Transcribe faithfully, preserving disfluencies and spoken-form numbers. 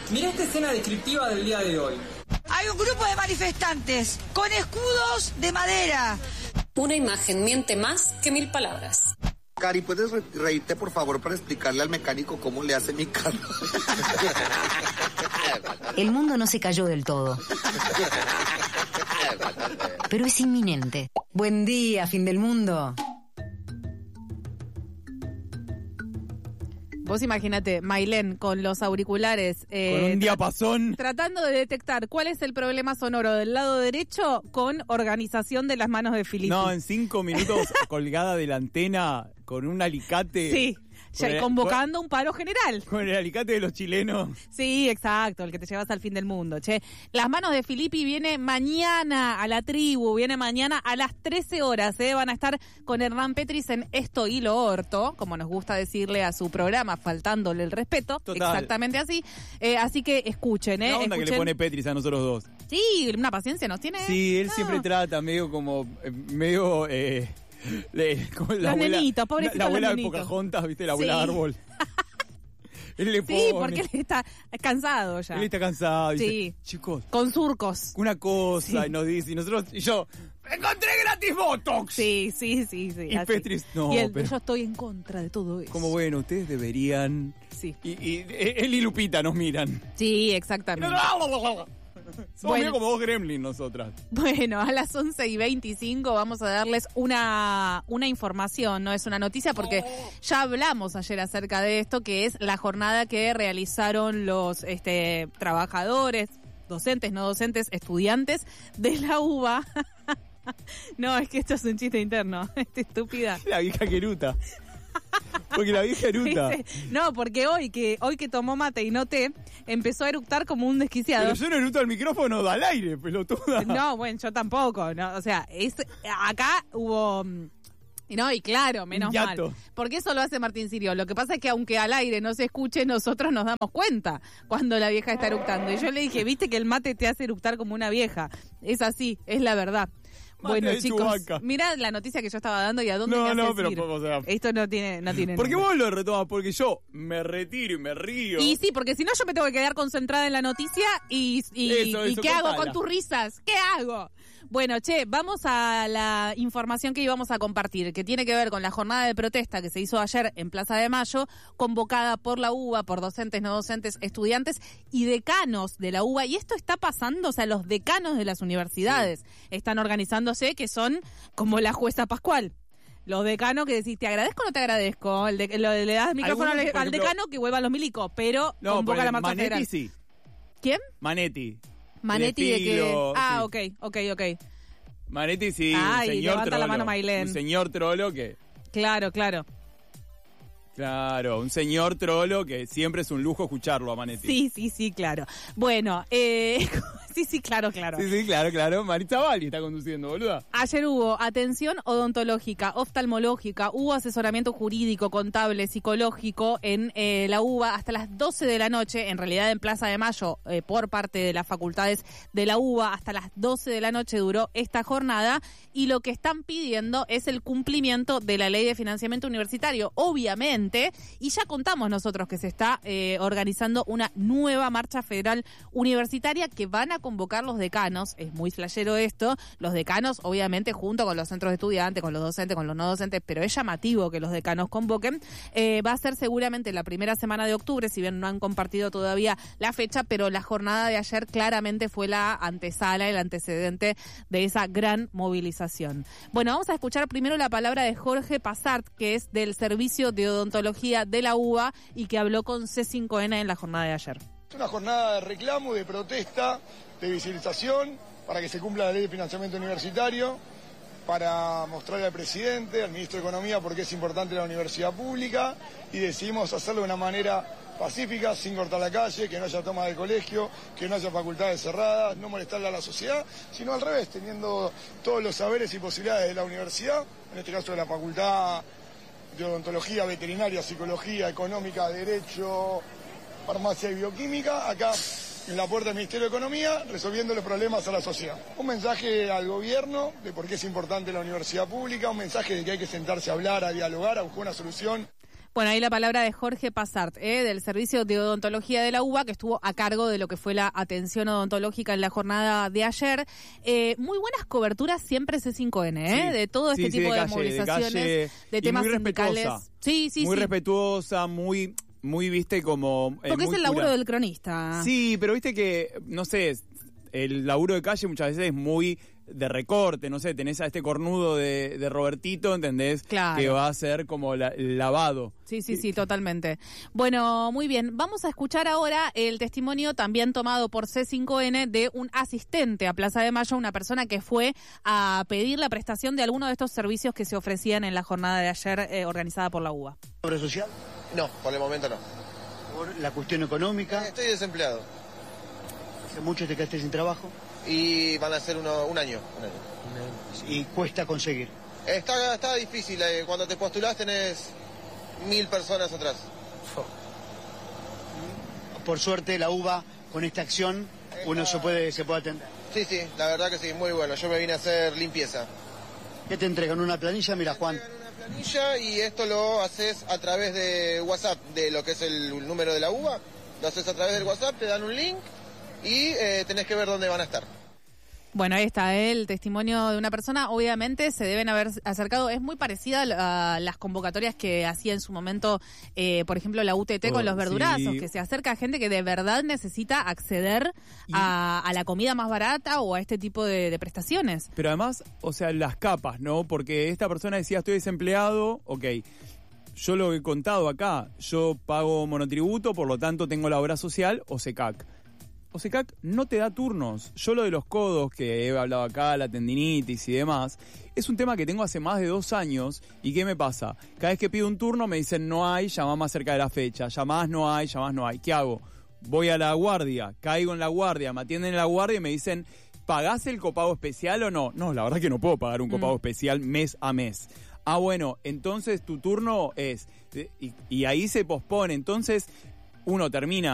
Mirá esta escena descriptiva del día de hoy. Hay un grupo de manifestantes con escudos de madera. Una imagen miente más que mil palabras. Cari, ¿puedes re reírte, por favor, para explicarle al mecánico cómo le hace mi carro? El mundo no se cayó del todo. Pero es inminente. Buen día, fin del mundo. Vos imagínate, Mailén con los auriculares. Eh, con un diapasón. Tratando de detectar cuál es el problema sonoro del lado derecho con organización de las manos de Filippi. No, en cinco minutos colgada de la antena con un alicate. Sí. Ya, el, convocando con, un paro general. Con el alicate de los chilenos. Sí, exacto, el que te llevas al fin del mundo, che. Las manos de Filippi viene mañana a la tribu, viene mañana a las trece horas, ¿eh? Van a estar con Hernán Petris en Esto y lo Orto, como nos gusta decirle a su programa, faltándole el respeto. Total. Exactamente así. Eh, así que escuchen, ¿eh? La onda escuchen. que le pone Petris a nosotros dos. Sí, una paciencia nos tiene. Sí, él no. siempre trata medio como, medio... Eh, Le, como la los abuela, nenitos, pobrecitos. La, la abuela los de nenitos. Pocahontas, ¿viste? La abuela sí. árbol. Él le pone. Sí, porque él está cansado ya. Él está cansado. Sí. Dice, chicos. Con surcos. Una cosa, sí. y nos dice, y nosotros, y yo, ¡encontré gratis Botox! Sí, sí, sí, sí. Y así. Petris, no, y él, pero... yo estoy en contra de todo eso. Como bueno, ustedes deberían... Sí. Y, y él y Lupita nos miran. Sí, exactamente. Somos bueno, como dos gremlins nosotras. Bueno, a las once y veinticinco vamos a darles una, una información, no es una noticia, porque ya hablamos ayer acerca de esto, que es la jornada que realizaron los este, trabajadores, docentes, no docentes, estudiantes de la U B A. No, es que esto es un chiste interno, esta estúpida. La vieja queruta. Porque la vieja eruta. No, porque hoy que hoy que tomó mate y no té, empezó a eructar como un desquiciado. Pero yo no eruto al micrófono, da al aire, pelotuda. No, bueno, yo tampoco, no, o sea, es acá hubo... No, y claro, menos mal. Porque eso lo hace Martín Sirio. Lo que pasa es que aunque al aire no se escuche, nosotros nos damos cuenta cuando la vieja está eructando. Y yo le dije, viste que el mate te hace eructar como una vieja. Es así, es la verdad. Bueno, chicos, Chubaca. Mirá la noticia que yo estaba dando y a dónde no, me haces no, pero, ir. O sea, esto no tiene, no tiene porque nombre. Vos lo retomas, porque yo me retiro y me río. Y sí, porque si no yo me tengo que quedar concentrada en la noticia y, y, eso, y eso, ¿qué contala. hago con tus risas? ¿Qué hago? Bueno, che, vamos a la información que íbamos a compartir, que tiene que ver con la jornada de protesta que se hizo ayer en Plaza de Mayo, convocada por la U B A, por docentes, no docentes, estudiantes y decanos de la U B A. Y esto está pasando, o sea, los decanos de las universidades sí. están organizándose, que son como la jueza Pascual. Los decanos que decís, ¿te agradezco o no te agradezco? El de, lo, le das el micrófono al, al decano que vuelva a los milicos, pero no, convoca la marcha Manetti federal. Sí. ¿Quién? Manetti. Manetti de, de que... Ah, sí. ok, ok, ok. Manetti sí, Ay, un señor levanta trolo. la mano Mailén. Un señor trolo que... Claro, claro. Claro, un señor trolo que siempre es un lujo escucharlo a Manetti. Sí, sí, sí, claro. Bueno, eh... sí, sí, claro, claro. Sí, sí, claro, claro. Maritza Valli está conduciendo, boluda. Ayer hubo atención odontológica, oftalmológica, hubo asesoramiento jurídico, contable, psicológico en eh, la U B A hasta las doce de la noche, en realidad en Plaza de Mayo, eh, por parte de las facultades de la U B A, hasta las doce de la noche duró esta jornada, y lo que están pidiendo es el cumplimiento de la ley de financiamiento universitario, obviamente, y ya contamos nosotros que se está eh, organizando una nueva marcha federal universitaria que van a convocar los decanos. Es muy flashero esto, los decanos obviamente junto con los centros de estudiantes, con los docentes, con los no docentes, pero es llamativo que los decanos convoquen. Eh, va a ser seguramente la primera semana de octubre, si bien no han compartido todavía la fecha, pero la jornada de ayer claramente fue la antesala, el antecedente de esa gran movilización. Bueno, vamos a escuchar primero la palabra de Jorge Passart, que es del Servicio de Odontología de la U B A y que habló con C cinco N en la jornada de ayer. Es una jornada de reclamo, de protesta, de visibilización, para que se cumpla la ley de financiamiento universitario, para mostrarle al presidente, al ministro de Economía, por qué es importante la universidad pública, y decidimos hacerlo de una manera pacífica, sin cortar la calle, que no haya toma de colegio, que no haya facultades cerradas, no molestarle a la sociedad, sino al revés, teniendo todos los saberes y posibilidades de la universidad, en este caso de la facultad de odontología, veterinaria, psicología, económica, derecho, farmacia y bioquímica, acá en la puerta del Ministerio de Economía, resolviendo los problemas a la sociedad. Un mensaje al gobierno de por qué es importante la universidad pública, un mensaje de que hay que sentarse a hablar, a dialogar, a buscar una solución. Bueno, ahí la palabra de Jorge Passart, ¿eh? del Servicio de Odontología de la U B A, que estuvo a cargo de lo que fue la atención odontológica en la jornada de ayer. Eh, muy buenas coberturas siempre C cinco N, ¿eh? Sí. de todo este sí, tipo sí, de, de calle, movilizaciones, de, calle, de temas muy sindicales. Respetuosa. Sí, sí, muy sí. respetuosa, muy, muy, viste, como... Eh, Porque muy es el laburo pura. del cronista. Sí, pero viste que, no sé, el laburo de calle muchas veces es muy de recorte, no sé, tenés a este cornudo de, de Robertito, ¿entendés? Claro. Que va a ser como la, el lavado. Sí, sí, sí, totalmente. Bueno, muy bien. Vamos a escuchar ahora el testimonio también tomado por C cinco N de un asistente a Plaza de Mayo, una persona que fue a pedir la prestación de alguno de estos servicios que se ofrecían en la jornada de ayer eh, organizada por la U B A. ¿Obra social? No, por el momento no. ¿Por la cuestión económica? Estoy desempleado. ¿Hace mucho te quedaste sin trabajo? Y van a ser uno, un año. Un año. ¿Y cuesta conseguir? Está, está difícil. Eh. Cuando te postulás tenés mil personas atrás. Por suerte la U B A con esta acción uno se puede, se puede atender. Sí, sí, la verdad que sí, muy bueno. Yo me vine a hacer limpieza. ¿Qué te entregan? ¿Una planilla? Mira, Juan. Te entregan una planilla y esto lo haces a través de WhatsApp, de lo que es el número de la U B A. Lo haces a través del WhatsApp, te dan un link y eh, tenés que ver dónde van a estar. Bueno, ahí está ¿eh? el testimonio de una persona. Obviamente se deben haber acercado. Es muy parecida a las convocatorias que hacía en su momento, eh, por ejemplo, la U T T oh, con los verdurazos, sí. que se acerca a gente que de verdad necesita acceder a, a la comida más barata o a este tipo de, de prestaciones. Pero además, o sea, las capas, ¿no? Porque esta persona decía, estoy desempleado, ok. Yo lo he contado acá, yo pago monotributo, por lo tanto tengo la obra social o SECAC. OSECAC no te da turnos. Yo lo de los codos, que he hablado acá, la tendinitis y demás, es un tema que tengo hace más de dos años. ¿Y qué me pasa? Cada vez que pido un turno me dicen no hay, llamá más cerca de la fecha. Llamás no hay, llamás no hay. ¿Qué hago? Voy a la guardia, caigo en la guardia, me atienden en la guardia y me dicen, ¿pagás el copago especial o no? No, la verdad que no puedo pagar un copago mm. especial mes a mes. Ah, bueno, entonces tu turno es... Y, y ahí se pospone. Entonces uno termina